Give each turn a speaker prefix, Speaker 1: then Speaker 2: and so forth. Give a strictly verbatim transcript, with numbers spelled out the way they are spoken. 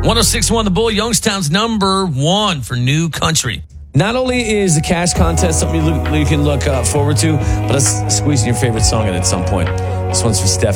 Speaker 1: one oh six point one The Bull, Youngstown's number one for new country.
Speaker 2: Not only is the cash contest something you, look, you can look uh, forward to, but let's squeeze in your favorite song in at some point. This one's for Steph.